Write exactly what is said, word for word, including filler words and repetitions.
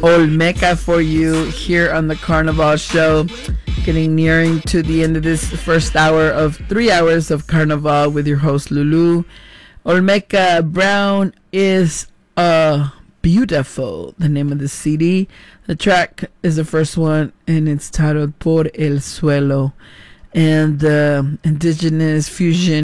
Olmeca for you here on the Carnival Show. Getting nearing to the end of this first hour of three hours of Carnival with your host Lulu. Olmeca Brown is uh, beautiful, the name of the C D. The track is the first one, and it's titled Por el Suelo. And uh, indigenous fusion